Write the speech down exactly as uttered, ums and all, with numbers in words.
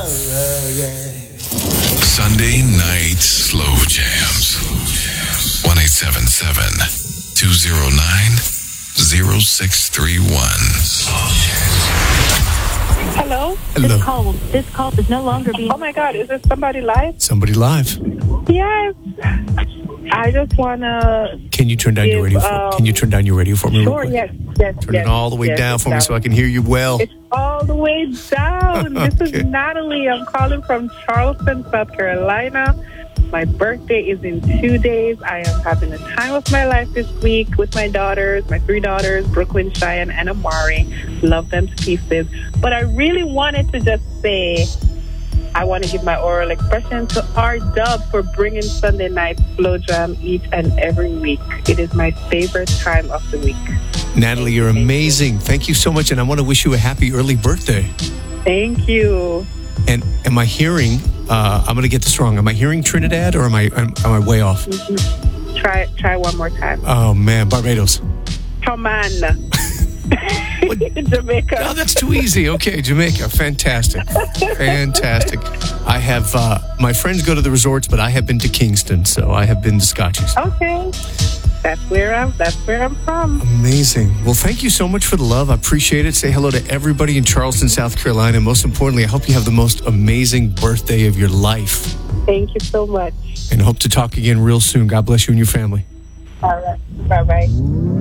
Sunday night slow jams. one eight seven seven, two oh nine, oh six three one. Hello? Hello. This call, this call is no longer being. Oh my God, is this somebody live? Somebody live. Yes. I just wanna. Can you turn down your Give, radio? For, um, can you turn down your radio for me? real Sure. quick? Yes. Yes. Turn yes, it all the way yes, down it's for me so I can hear you well. It's all the way down. This Okay. is Natalie. I'm calling from Charleston, South Carolina. My birthday is in two days. I am having the time of my life this week with my daughters, my three daughters, Brooklyn, Cheyenne, and Amari. Love them to pieces. But I really wanted to just say, I want to give my oral expression to R Dub for bringing Sunday night Slow Jam each and every week. It is my favorite time of the week. Natalie, you're amazing. Thank you so much, and I want to wish you a happy early birthday. Thank you. And am I hearing? Uh, I'm going to get this wrong. Am I hearing Trinidad, or am I am, am I way off? Try try one more time. Oh man, Barbados. Come on. Jamaica. Oh, that's too easy. Okay, Jamaica. Fantastic. Fantastic. I have, uh, my friends go to the resorts, but I have been to Kingston, so I have been to Scotchies. Okay. That's where I'm that's where I'm from. Amazing. Well, thank you so much for the love. I appreciate it. Say hello to everybody in Charleston, South Carolina. And most importantly, I hope you have the most amazing birthday of your life. Thank you so much. And hope to talk again real soon. God bless you and your family. All right. Bye bye.